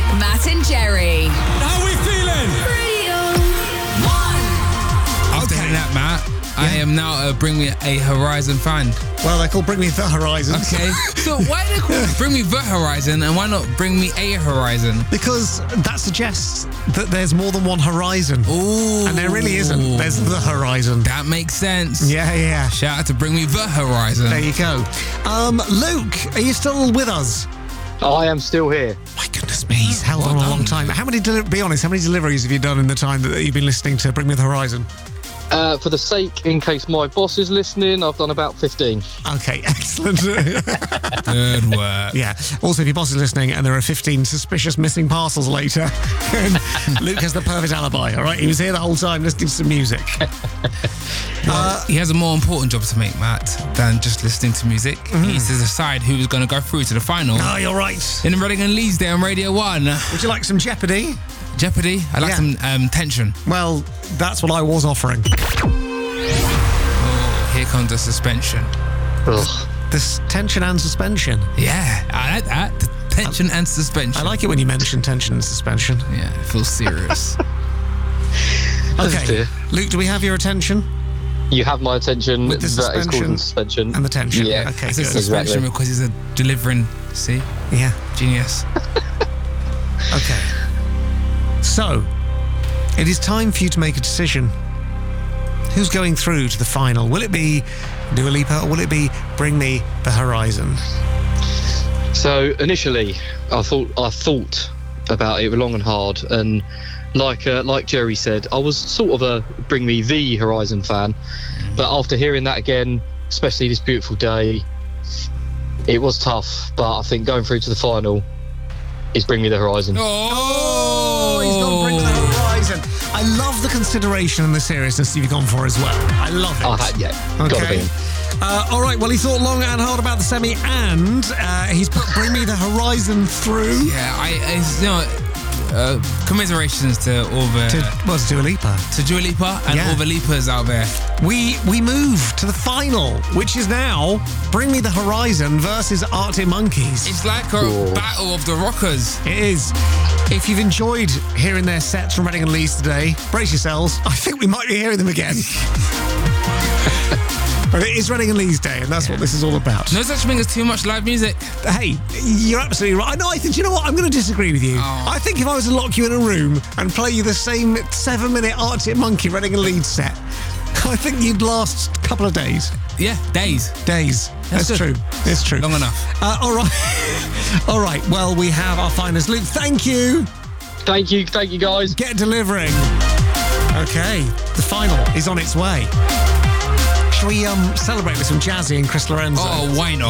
Matt and Jerry. How we feeling? Radio 1. After hearing that, Matt, I am now a Bring Me a Horizon fan. Well, they're called Bring Me the Horizon. Okay. So why they call it Bring Me the Horizon and why not Bring Me a Horizon? Because that suggests that there's more than one horizon. Ooh. And there really isn't. There's the horizon. That makes sense. Yeah. Shout out to Bring Me the Horizon. There you go. Luke, are you still with us? I am still here. My goodness me, he's held on a long time. Be honest, how many deliveries have you done in the time that you've been listening to Bring Me the Horizon? For the sake, in case my boss is listening, I've done about 15. Okay, excellent. Good work. Yeah. Also, if your boss is listening and there are 15 suspicious missing parcels later, then Luke has the perfect alibi, all right? He was here the whole time listening to some music. He has a more important job to make, Matt, than just listening to music. He needs to decide who's going to go through to the final. Oh, you're right. In the Reading and Leeds Day on Radio 1. Would you like some Jeopardy? Jeopardy? I like some tension. Well, that's what I was offering. Oh, here comes the suspension. Ugh. This tension and suspension. Yeah, I like that. The tension and suspension. I like it when you mention tension and suspension. Yeah, it feels serious. Okay, dear. Luke, do we have your attention? You have my attention. With the That is called the suspension. And the tension. Yeah. Okay, It's a good. suspension Exactly. because he's a delivering. See? Yeah. Genius. Okay. So, it is time for you to make a decision. Who's going through to the final? Will it be Dua Lipa or will it be Bring Me the Horizon? So initially, I thought about it long and hard, and like Jerry said, I was sort of a Bring Me the Horizon fan, but after hearing that again, especially this beautiful day, it was tough. But I think going through to the final is Bring Me the Horizon. Oh, he's gone Bring Me the Horizon. I love the consideration and the seriousness you've gone for as well. I love it. Gotta be Okay. him. All right, well, he thought long and hard about the semi, and he's put Bring Me the Horizon through. Yeah, commiserations to all the... To Dua Lipa. To Dua Lipa and all the Lipas out there. We move to the final, which is now Bring Me the Horizon versus Arctic Monkeys. It's like a battle of the rockers. It is. If you've enjoyed hearing their sets from Reading and Leeds today, brace yourselves. I think we might be hearing them again. But it is Reading and Leeds Day, and that's what this is all about. No such thing as too much live music. Hey, you're absolutely right. No, I think, you know what? I'm going to disagree with you. Oh. I think if I was to lock you in a room and play you the same 7-minute Arctic Monkey Reading and Leeds set, I think you'd last a couple of days. Yeah, days. Days. That's good. true. It's true. Long enough. All right. All right. Well, we have our finalists. Luke, thank you. Thank you, guys. Get delivering. Okay, the final is on its way. Shall we celebrate with some Jazzy and Chris Lorenzo? Oh, why not?